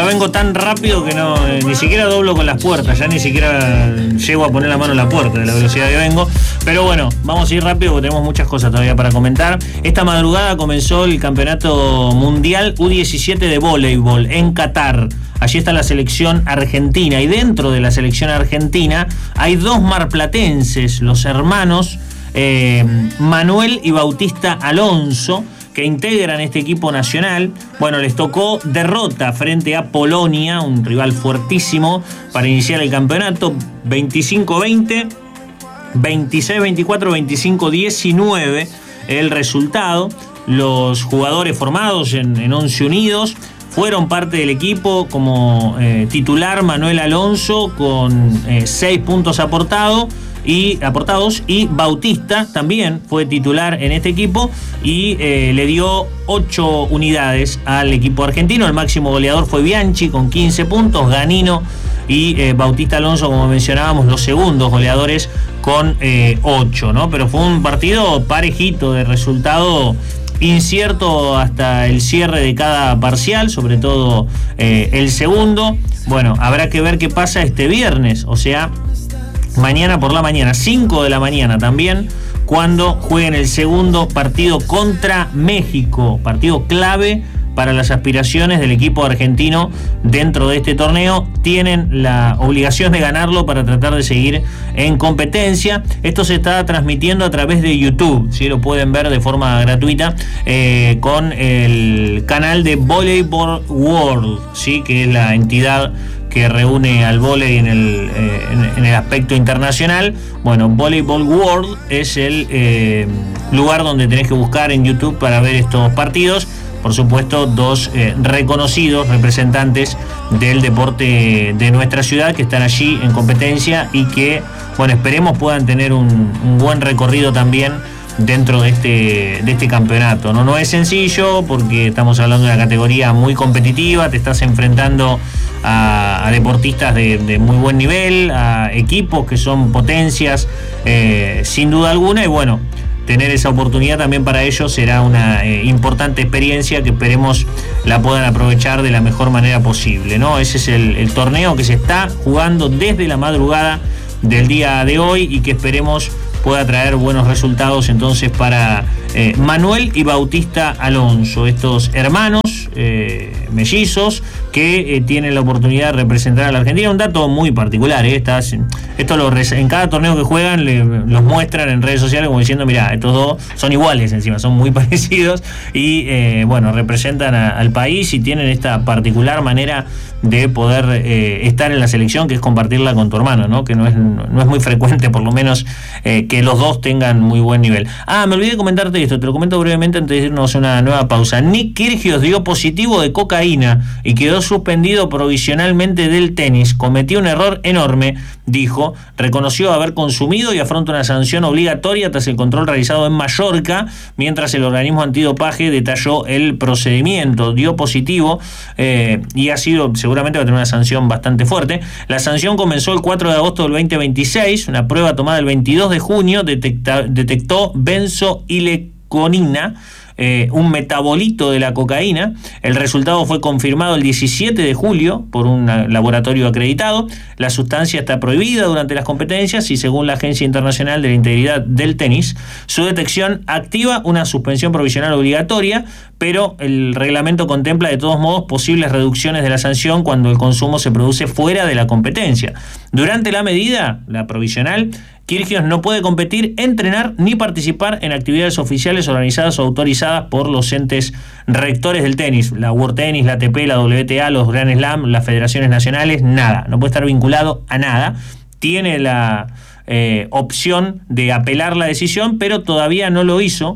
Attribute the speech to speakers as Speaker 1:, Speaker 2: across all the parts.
Speaker 1: vengo tan rápido que no ni siquiera doblo con las puertas, ya ni siquiera llego a poner la mano en la puerta de la velocidad que vengo. Pero bueno, vamos a ir rápido porque tenemos muchas cosas todavía para comentar. Esta madrugada comenzó el Campeonato Mundial U17 de voleibol en Qatar. Allí está la selección argentina y dentro de la selección argentina hay dos marplatenses, los hermanos Manuel y Bautista Alonso, que integran este equipo nacional. Bueno, les tocó derrota frente a Polonia, un rival fuertísimo para iniciar el campeonato, 25-20, 26-24, 25-19 el resultado. Los jugadores formados en 11 Unidos fueron parte del equipo como titular Manuel Alonso con 6 puntos aportados y Bautista también fue titular en este equipo y le dio 8 unidades al equipo argentino. El máximo goleador fue Bianchi con 15 puntos, Ganino y Bautista Alonso, como mencionábamos, los segundos goleadores con 8, ¿no? Pero fue un partido parejito, de resultado incierto hasta el cierre de cada parcial, sobre todo el segundo. Bueno, habrá que ver qué pasa este viernes, o sea, mañana por la mañana, 5 de la mañana también, cuando jueguen el segundo partido contra México, partido clave para las aspiraciones del equipo argentino dentro de este torneo. Tienen la obligación de ganarlo para tratar de seguir en competencia. Esto se está transmitiendo a través de YouTube, ¿sí? Lo pueden ver de forma gratuita con el canal de Volleyball World, ¿sí? Que es la entidad que reúne al vóley en el aspecto internacional. Bueno, Volleyball World es el lugar donde tenés que buscar en YouTube para ver estos partidos. Por supuesto, dos reconocidos representantes del deporte de nuestra ciudad que están allí en competencia y que, bueno, esperemos puedan tener un buen recorrido también dentro de este campeonato. No es sencillo porque estamos hablando de una categoría muy competitiva, te estás enfrentando a deportistas de muy buen nivel, a equipos que son potencias sin duda alguna, y bueno, tener esa oportunidad también para ellos será una importante experiencia que esperemos la puedan aprovechar de la mejor manera posible, ¿no? Ese es el torneo que se está jugando desde la madrugada del día de hoy y que esperemos pueda traer buenos resultados entonces para Manuel y Bautista Alonso, estos hermanos mellizos que tienen la oportunidad de representar a la Argentina. Un dato muy particular, en cada torneo que juegan los muestran en redes sociales como diciendo, mirá, estos dos son iguales encima, son muy parecidos y bueno, representan al país y tienen esta particular manera de poder estar en la selección, que es compartirla con tu hermano, ¿no? Que no es muy frecuente, por lo menos, que los dos tengan muy buen nivel. Me olvidé de comentarte esto, te lo comento brevemente antes de irnos a una nueva pausa. Nick Kyrgios dio positivo de cocaína y quedó suspendido provisionalmente del tenis. Cometió un error enorme, dijo, reconoció haber consumido y afronta una sanción obligatoria tras el control realizado en Mallorca, mientras el organismo antidopaje detalló el procedimiento. Dio positivo y seguramente va a tener una sanción bastante fuerte. La sanción comenzó el 4 de agosto del 2026, una prueba tomada el 22 de junio detectó benzoileconina, un metabolito de la cocaína. El resultado fue confirmado el 17 de julio por un laboratorio acreditado. La sustancia está prohibida durante las competencias y, según la Agencia Internacional de la Integridad del Tenis, su detección activa una suspensión provisional obligatoria, pero el reglamento contempla de todos modos posibles reducciones de la sanción cuando el consumo se produce fuera de la competencia. Durante la medida, la provisional, Kyrgios no puede competir, entrenar ni participar en actividades oficiales organizadas o autorizadas por los entes rectores del tenis, la World Tennis, la ATP, la WTA, los Grand Slam, las federaciones nacionales, nada, no puede estar vinculado a nada. Tiene la opción de apelar la decisión, pero todavía no lo hizo.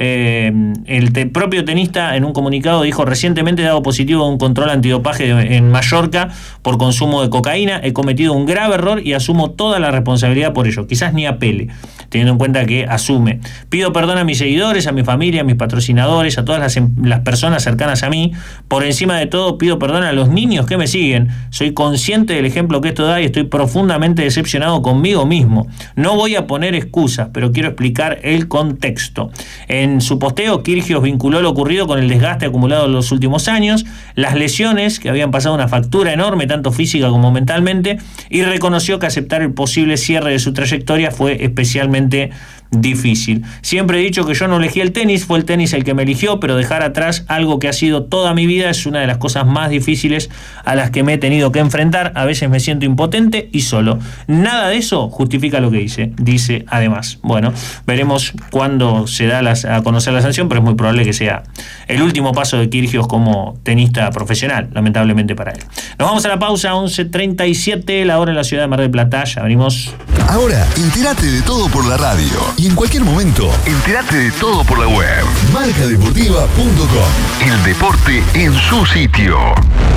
Speaker 1: El propio tenista en un comunicado dijo: recientemente he dado positivo a un control antidopaje en Mallorca por consumo de cocaína, he cometido un grave error y asumo toda la responsabilidad por ello, quizás ni apele, teniendo en cuenta que asume. Pido perdón a mis seguidores, a mi familia, a mis patrocinadores, a todas las personas cercanas a mí. Por encima de todo, pido perdón a los niños que me siguen. Soy consciente del ejemplo que esto da y estoy profundamente decepcionado conmigo mismo. No voy a poner excusas, pero quiero explicar el contexto. En En su posteo, Kyrgios vinculó lo ocurrido con el desgaste acumulado en los últimos años, las lesiones que habían pasado una factura enorme, tanto física como mentalmente, y reconoció que aceptar el posible cierre de su trayectoria fue especialmente difícil. Siempre he dicho que yo no elegí el tenis, fue el tenis el que me eligió, pero dejar atrás algo que ha sido toda mi vida es una de las cosas más difíciles a las que me he tenido que enfrentar. A veces me siento impotente y solo. Nada de eso justifica lo que hice, dice además. Bueno, veremos cuándo se da a conocer la sanción, pero es muy probable que sea el último paso de Kyrgios como tenista profesional, lamentablemente para él. Nos vamos a la pausa, 11:37, la hora en la ciudad de Mar del Plata. Ya venimos.
Speaker 2: Ahora, entérate de todo por la radio. Y en cualquier momento, entérate de todo por la web. Marcadeportiva.com. El deporte en su sitio.